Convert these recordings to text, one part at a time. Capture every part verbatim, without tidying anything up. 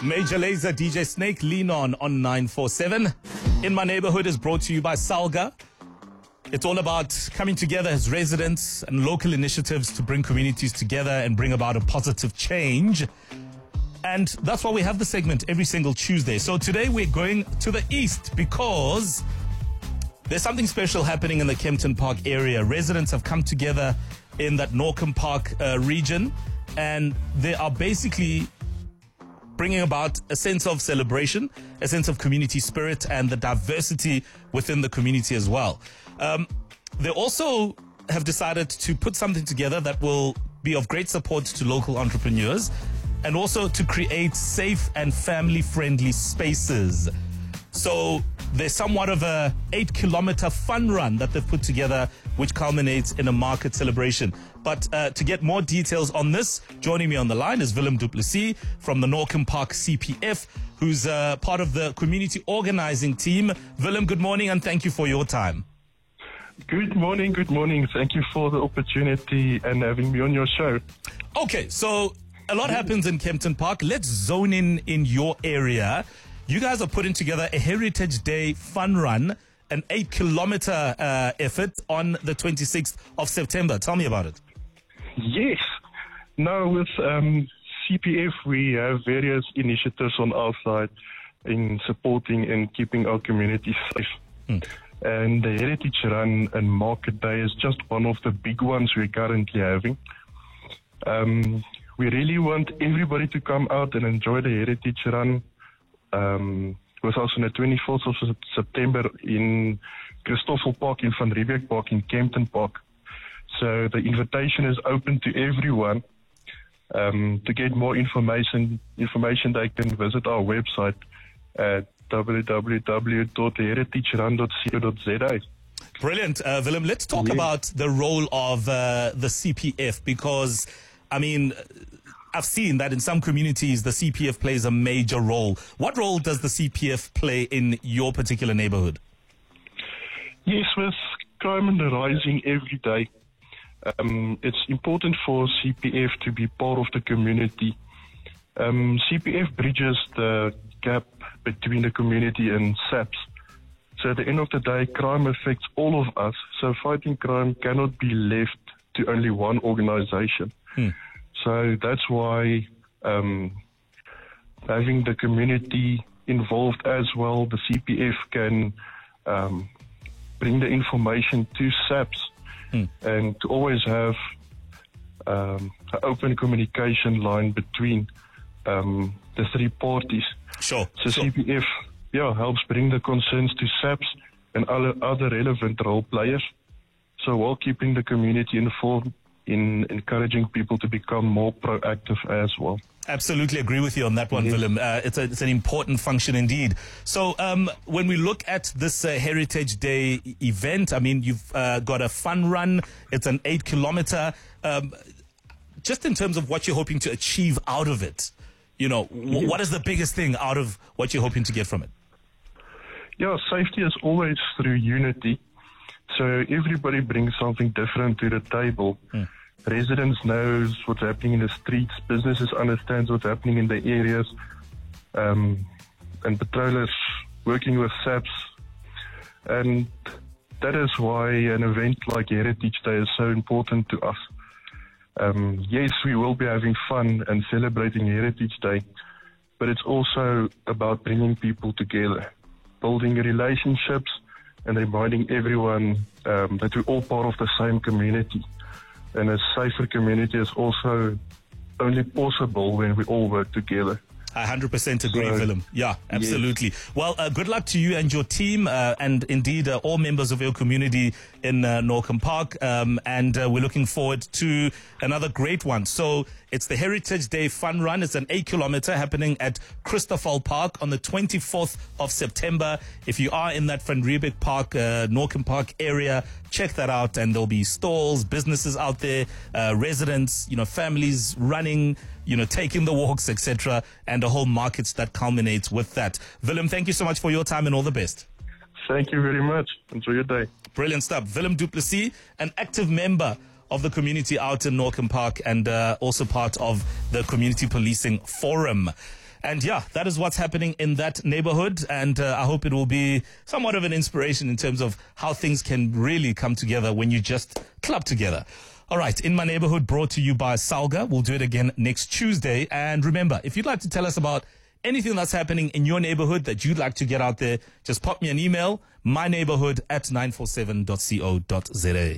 Major Lazer, D J Snake, lean on on nine four seven. In My Neighborhood is brought to you by Salga. It's all about coming together as residents and local initiatives to bring communities together and bring about a positive change. And that's why we have the segment every single Tuesday. So today we're going to the east because there's something special happening in the Kempton Park area. Residents have come together in that Norcombe Park uh, region, and they are basically bringing about a sense of celebration, a sense of community spirit, and the diversity within the community as well. Um, they also have decided to put something together that will be of great support to local entrepreneurs and also to create safe and family-friendly spaces. So there's somewhat of a eight kilometer fun run that they've put together, which culminates in a market celebration. But uh, to get more details on this, joining me on the line is Willem du Plessis from the Norcombe Park C P F, who's uh, part of the community organizing team. Willem, good morning and thank you for your time. Good morning, good morning. Thank you for the opportunity and having me on your show. Okay, so a lot happens in Kempton Park. Let's zone in in your area. You guys are putting together a Heritage Day fun run, an eight kilometer uh, effort on the twenty-sixth of September. Tell me about it. Yes. Now with um, C P F, we have various initiatives on our side in supporting and keeping our community safe. Hmm. And the Heritage Run and Market Day is just one of the big ones we're currently having. Um, we really want everybody to come out and enjoy the Heritage Run um, with us on the twenty-fourth of September in Christoffel Park, in Van Riebeeck Park, in Kempton Park. So the invitation is open to everyone. Um, to get more information, information they can visit our website at w w w dot heritage run dot co dot z a. Brilliant. Uh, Willem, let's talk yeah. about the role of uh, the C P F, because, I mean, I've seen that in some communities the C P F plays a major role. What role does the C P F play in your particular neighborhood? Yes, with crime on the rising every day, um, it's important for C P F to be part of the community. Um, C P F bridges the gap between the community and S A P S. So at the end of the day, crime affects all of us. So fighting crime cannot be left to only one organization. Hmm. So that's why um, having the community involved as well, the C P F can um, bring the information to S A P S hmm. and to always have um, an open communication line between um, the three parties. Sure. So sure. C P F yeah, helps bring the concerns to S A P S and other, other relevant role players. So while keeping the community informed, in encouraging people to become more proactive as well. Absolutely agree with you on that one, yes. Willem. Uh, it's, a, it's an important function indeed. So um, when we look at this uh, Heritage Day event, I mean, you've uh, got a fun run. It's an eight kilometer. Um, just in terms of what you're hoping to achieve out of it, you know, w- yes. what is the biggest thing out of what you're hoping to get from it? Yeah, safety is always through unity. So everybody brings something different to the table. Mm. Residents knows what's happening in the streets. Businesses understands what's happening in the areas. Um, and patrollers working with S A P S. And that is why an event like Heritage Day is so important to us. Um, yes, we will be having fun and celebrating Heritage Day, but it's also about bringing people together, building relationships, and reminding everyone um, that we're all part of the same community. And a safer community is also only possible when we all work together. I one hundred percent agree, so, Willem. Yeah, absolutely. Yes. Well, uh, good luck to you and your team, uh, and indeed uh, all members of your community in uh, Norcombe Park. Um, and uh, we're looking forward to another great one. So it's the Heritage Day Fun Run. It's an eight kilometer happening at Christoffel Park on the twenty-fourth of September. If you are in that Van Riebeeck Park, uh, Norcombe Park area, check that out. And there'll be stalls, businesses out there, uh, residents, you know, families running, you know, taking the walks, et cetera, and the whole markets that culminates with that. Willem, thank you so much for your time and all the best. Thank you very much. Enjoy your day. Brilliant stuff. Willem du Plessis, an active member of the community out in Norcombe Park and uh, also part of the Community Policing Forum. And yeah, that is what's happening in that neighborhood. And uh, I hope it will be somewhat of an inspiration in terms of how things can really come together when you just club together. All right, In My Neighborhood, brought to you by Salga. We'll do it again next Tuesday. And remember, if you'd like to tell us about anything that's happening in your neighborhood that you'd like to get out there, just pop me an email, myneighborhood at nine four seven dot co dot za.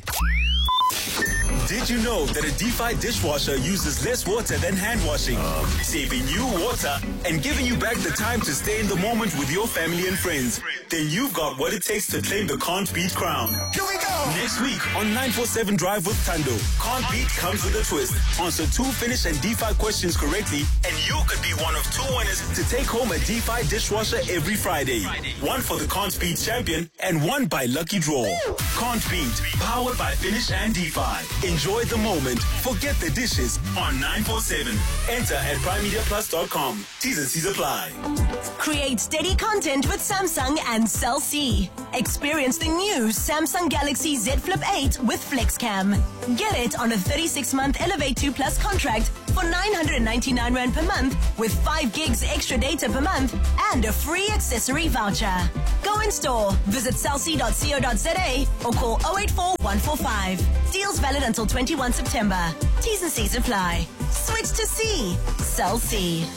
Did you know that a DeFi dishwasher uses less water than hand washing, saving you water and giving you back the time to stay in the moment with your family and friends? Then you've got what it takes to claim the Can't Beat crown. Here we go! Next week on nine four seven Drive with Tando, Can't Beat comes with a twist. Answer two Finish and DeFi questions correctly, and you could be one of two winners to take home a DeFi dishwasher every Friday. One for the Can't Beat champion and one by lucky draw. Can't Beat, powered by Finish and DeFi. Enjoy the moment. Forget the dishes on nine four seven. Enter at prime media plus dot com. T's and C's apply. Create steady content with Samsung and Cell C. Experience the new Samsung Galaxy Z Flip eight with FlexCam. Get it on a thirty-six month Elevate two Plus contract for nine hundred ninety-nine rand per month with five gigs extra data per month and a free accessory voucher. Go in store, visit cell c dot co dot za or call oh eight four one four five. Deals valid until twenty-first September. T's and C's apply. Switch to C. Cell C.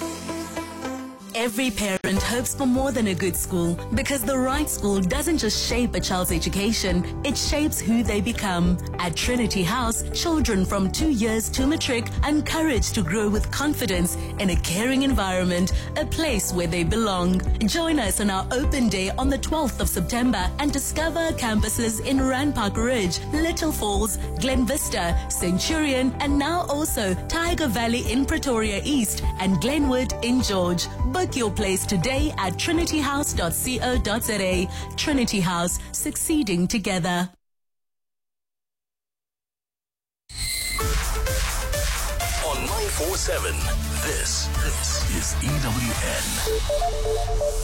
Every parent hopes for more than a good school, because the right school doesn't just shape a child's education, it shapes who they become. At Trinity House, children from two years to matric are encouraged to grow with confidence in a caring environment, a place where they belong. Join us on our open day on the twelfth of September and discover campuses in Randpark Ridge, Little Falls, Glen Vista, Centurion, and now also Tiger Valley in Pretoria East and Glenwood in George. Book your place today at trinity house dot co dot za. Trinity House, succeeding together. On nine four seven, this, this is E W N.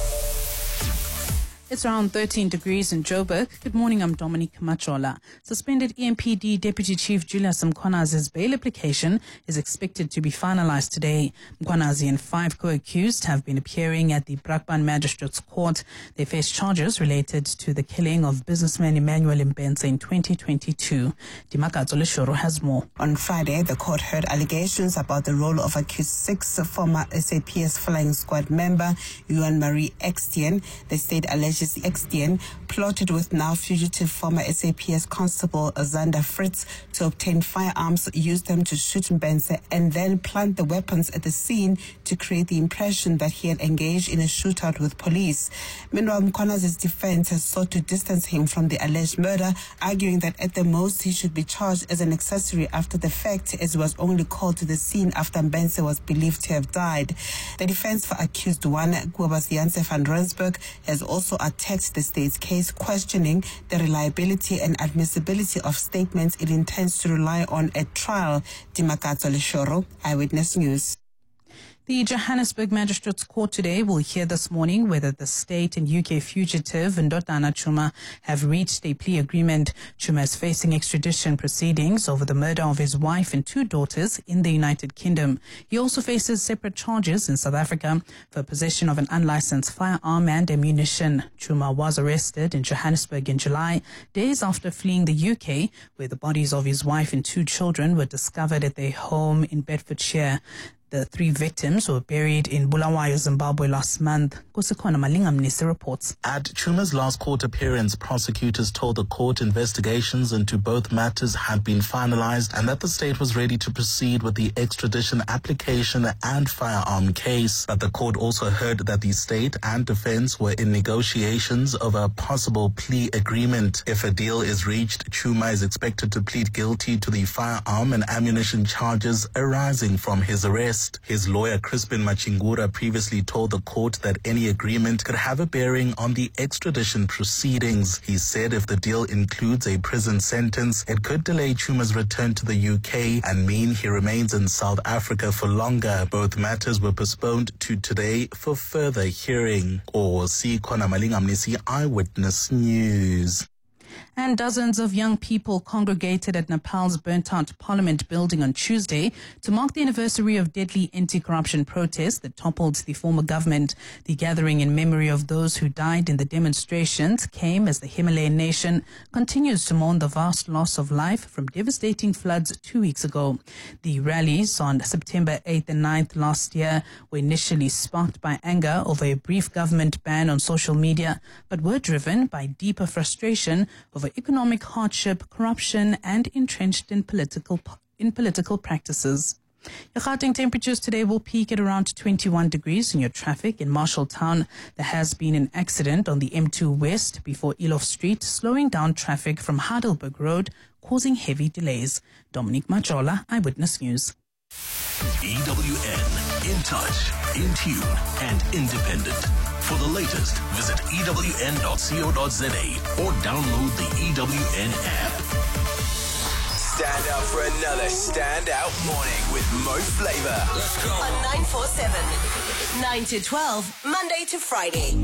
It's around thirteen degrees in Joburg. Good morning, I'm Dominique Machola. Suspended E M P D Deputy Chief Julius Mkhwanazi's bail application is expected to be finalized today. Mkhwanazi and five co-accused have been appearing at the Brakpan Magistrates Court. They face charges related to the killing of businessman Emmanuel Mbenze in twenty twenty-two. Dimakatso Leshoro has more. On Friday, the court heard allegations about the role of accused six former S A P S Flying Squad member Yuan Marie Extien. The state alleged Extien plotted with now fugitive former S A P S Constable Zander Fritz to obtain firearms, use them to shoot Mbenze, and then plant the weapons at the scene to create the impression that he had engaged in a shootout with police. Meanwhile, Mkhwanazi's defense has sought to distance him from the alleged murder, arguing that at the most he should be charged as an accessory after the fact, as he was only called to the scene after Mbenze was believed to have died. The defense for accused one, Kobus Janse van Rensburg, has also attacked the state's case, questioning the reliability and admissibility of statements it intends to rely on at trial. Dimakatso Leshoro, Eyewitness News. The Johannesburg Magistrates Court today will hear this morning whether the state and U K fugitive Ndodana Chuma have reached a plea agreement. Chuma is facing extradition proceedings over the murder of his wife and two daughters in the United Kingdom. He also faces separate charges in South Africa for possession of an unlicensed firearm and ammunition. Chuma was arrested in Johannesburg in July, days after fleeing the U K, where the bodies of his wife and two children were discovered at their home in Bedfordshire. The three victims were buried in Bulawayo, Zimbabwe last month. Kusikona Malingamnisi reports. At Chuma's last court appearance, prosecutors told the court investigations into both matters had been finalized and that the state was ready to proceed with the extradition application and firearm case. But the court also heard that the state and defense were in negotiations over a possible plea agreement. If a deal is reached, Chuma is expected to plead guilty to the firearm and ammunition charges arising from his arrest. His lawyer, Crispin Machingura, previously told the court that any agreement could have a bearing on the extradition proceedings. He said if the deal includes a prison sentence, it could delay Chuma's return to the U K and mean he remains in South Africa for longer. Both matters were postponed to today for further hearing. Or see Kona Malingamnisi, Eyewitness News. And dozens of young people congregated at Nepal's burnt-out Parliament building on Tuesday to mark the anniversary of deadly anti-corruption protests that toppled the former government. The gathering in memory of those who died in the demonstrations came as the Himalayan nation continues to mourn the vast loss of life from devastating floods two weeks ago. The rallies on September eighth and ninth last year were initially sparked by anger over a brief government ban on social media, but were driven by deeper frustration over economic hardship, corruption, and entrenched in political in political practices. Your Gauteng temperatures today will peak at around twenty-one degrees in your traffic in Marshalltown. There has been an accident on the M two West before Elof Street, slowing down traffic from Heidelberg Road, causing heavy delays. Dominique Majola, Eyewitness News. E W N, in touch, in tune, and independent. For the latest, visit E W N dot co dot za or download the E W N app. Stand up for another standout morning with Mo Flava. On nine four seven, nine to twelve, Monday to Friday.